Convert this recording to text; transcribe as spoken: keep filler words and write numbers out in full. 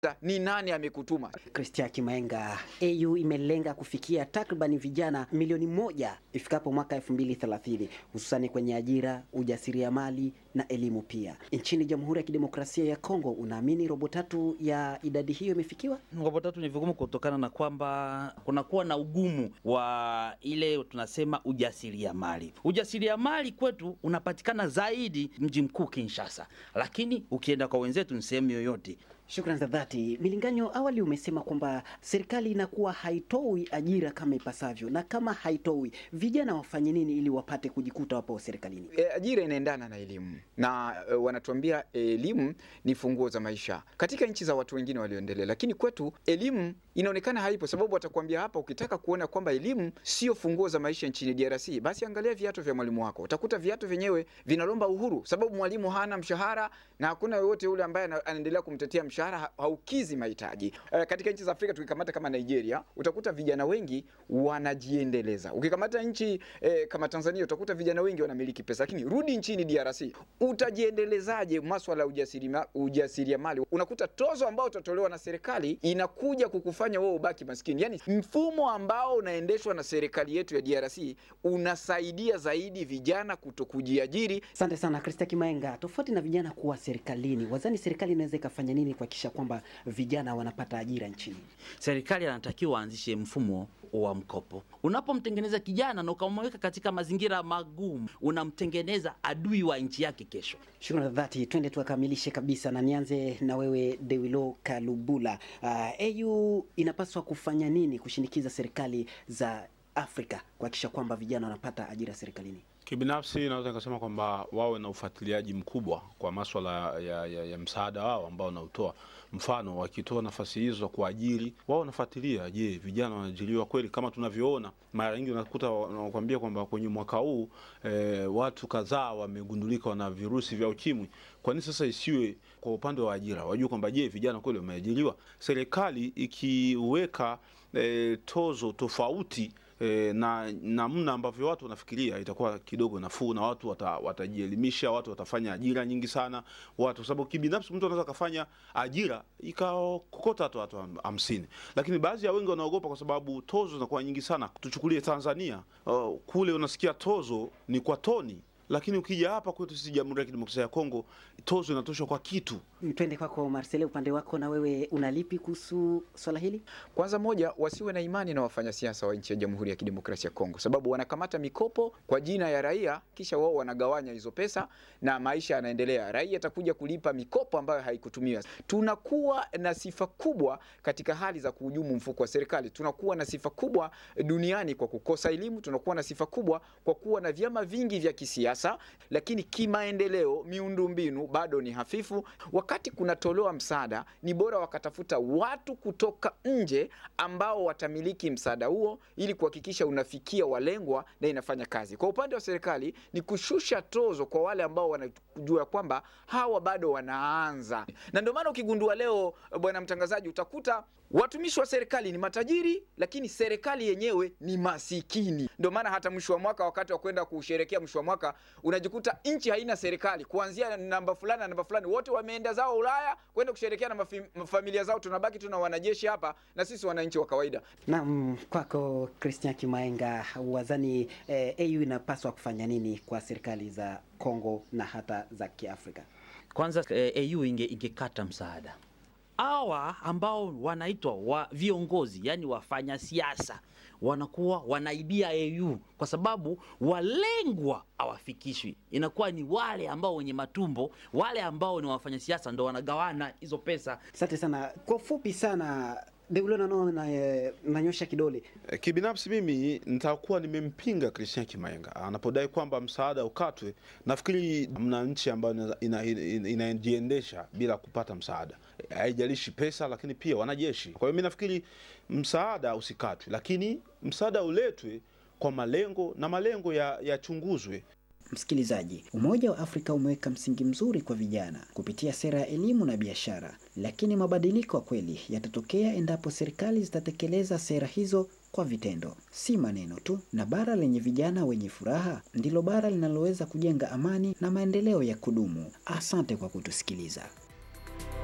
ni nani amekutuma. Christian Kimaenga, A U imelenga kufikia takriban vijana milioni moja ifikapo mwaka elfu mbili thelathini, hususani kwenye ajira, ujasiriamali na elimu pia. Nchini Jamhuri ya Kidemokrasia ya Kongo, unaamini robo tatu ya idadi hiyo imefikiwa? Robo tatu ni vigumu kutokana na kwamba kunakuwa na ugumu wa ile tunasema ujasiriamali. Ujasiriamali kwetu unapatikana zaidi mji mkuu Kinshasa, lakini ukienda kwa wenzetu ni sehemu yoyote. Shukrani za dhati. Milinganyo, awali umesema kwamba serikali inakuwa haitoi ajira kama ipasavyo, na kama haitoi, vijana wafanye nini ili wapate kujikuta wapo serikalini? E, ajira inaendana na elimu na e, wanatuambia elimu ni funguo za maisha katika nchi za watu wengine walioendelea, lakini kwetu elimu inaonekana haipo, sababu watakwambia hapa, ukitaka kuona kwamba elimu sio funguo za maisha nchini D R C, basi angalia viatu vya mwalimu wako. Utakuta viatu vyenyewe vinalomba uhuru, sababu mwalimu hana mshahara na hakuna yoyote yule ambaye anaendelea kumtetea mshahara haukizi mahitaji. E, katika nchi za Afrika tukikamata kama Nigeria, utakuta vijana wengi wanajiendeleza. Ukikamata nchi e, kama Tanzania, utakuta vijana wengi wanamiliki pesa. Lakini rudi nchini D R C, utajiendelezaje masuala ya ujasiriamali? Ujasiriamali unakuta tozo ambao utatolewa na serikali inakuja kukufanya wewe ubaki maskini. Yaani mfumo ambao unaendeshwa na serikali yetu ya D R C unasaidia zaidi vijana kutokujiajiri. Asante sana Christian Kimaenga. Tofauti na vijana kuwa serikalini, wazani serikali inaweza ikafanya nini kuhakikisha kwamba vijana wanapata ajira nchini? Serikali anatakiwa aanzishe mfumo wa mkopo. Unapomtengeneza kijana na ukamweka katika mazingira magumu, unamtengeneza adui wa nchi yake kesho. Shukrani za dhati. Twende tukamilishe kabisa, na nianze na wewe Dewilo Kalubula. Uh, A U inapaswa kufanya nini kushinikiza serikali za Afrika kuhakikisha kwamba vijana wanapata ajira serikalini? Kibinafsi naweza nikasema kwamba wawe na ufuatiliaji mkubwa kwa masuala ya, ya, ya msaada wao ambao wanautoa. Mfano, wakitoa nafasi hizo kwa ajili, wao wanafuatilia, je, vijana wanaajiriwa kweli? Kama tunavyoona mara nyingi unakuta wanakuambia kwamba kwenye mwaka huu e, watu kadhaa wamegundulika wana virusi vya ukimwi. Kwa nini sasa isiwe kwa upande wa ajira? Wajue kwamba je, vijana kweli wameajiriwa? Serikali ikiweka e, tozo tofauti E, na namna ambavyo watu wanafikiria itakuwa kidogo nafuu, na watu wata, watajielimisha, watu watafanya ajira nyingi sana watu, sababu kibinafsi mtu anaweza kufanya ajira ikakokota watu watu hamsini, lakini baadhi ya wengi wanaogopa kwa sababu tozo zinakuwa nyingi sana. Tuchukulie Tanzania, uh, kule unasikia tozo ni kwa toni, lakini ukija hapa kwetu sisi Jamhuri ya Kidemokrasia ya Kongo tozo inatosha kwa kitu. Twende kwako Marcel, upande wako na wewe unalipi kuhusu swala hili? Kwanza moja, wasiwe na imani na wafanya siasa wa nchi ya Jamhuri ya Kidemokrasia ya Kongo, sababu wanakamata mikopo kwa jina ya raia, kisha wao wanagawanya hizo pesa na maisha yanaendelea. Raia atakuja kulipa mikopo ambayo haikutumiwa. Tunakuwa na sifa kubwa katika hali za kuhujumu mfuko wa serikali. Tunakuwa na sifa kubwa duniani kwa kukosa elimu, tunakuwa na sifa kubwa kwa kuwa na vyama vingi vya kisiasa, lakini kimaendeleo, miundombinu bado ni hafifu. Wakati kunatolewa msaada, ni bora wakatafuta watu kutoka nje ambao watamiliki msaada huo ili kuhakikisha unafikia walengwa na inafanya kazi. Kwa upande wa serikali ni kushusha tozo kwa wale ambao wanajua kwamba hawa bado wanaanza. Na ndio maana ukigundua leo, bwana mtangazaji, utakuta watumishi wa serikali ni matajiri, lakini serikali yenyewe ni masikini. Ndio maana hata mwisho wa mwaka, wakati wa kwenda kusherehekea mwisho wa mwaka, unajikuta nchi haina serikali, kuanzia namba fulani na namba fulani wote wameenda zao Ulaya kwenda kusherehekea na familia zao. Tunabaki tuna wanajeshi hapa na sisi wananchi wa kawaida. Naam, kwako Christian Kimaenga, wazani eh, A U inapaswa kufanya nini kwa serikali za Kongo na hata za Kiafrika? Kwanza eh, A U inge ingekata msaada. Hawa ambao wanaitwa wa viongozi, yani wafanya siasa, wanakuwa wanaibia A U kwa sababu walengwa hawafikishwi. Inakuwa ni wale ambao wenye matumbo, wale ambao ni wafanya siasa ndo wanagawana hizo pesa. Asante sana. Kwa fupi sana, Dewilo nano na nanyosha kidole. Kibinafsi mimi nitakuwa nimempinga Christian Kimaenga anapodai kwamba msaada ukatwe. Nafikiri mna nchi ambayo inajiendesha ina, ina bila kupata msaada. Haijalishi pesa, lakini pia wanajeshi. Kwa hiyo mimi nafikiri msaada usikatwe, lakini msaada uletwe kwa malengo na malengo yachunguzwe ya Msikilizaji, Umoja wa Afrika umeweka msingi mzuri kwa vijana kupitia sera ya elimu na biashara, lakini mabadiliko ya kweli yatatokea endapo serikali zitatekeleza sera hizo kwa vitendo, si maneno tu. Na bara lenye vijana wenye furaha ndilo bara linaloweza kujenga amani na maendeleo ya kudumu. Asante kwa kutusikiliza.